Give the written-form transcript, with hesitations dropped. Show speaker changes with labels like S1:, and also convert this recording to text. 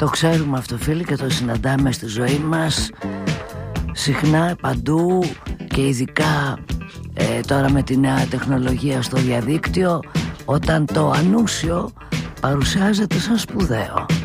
S1: Το ξέρουμε αυτό, φίλοι, και το συναντάμε στη ζωή μας συχνά, παντού, και ειδικά τώρα με τη νέα τεχνολογία στο διαδίκτυο, όταν το ανούσιο παρουσιάζεται σαν σπουδαίο.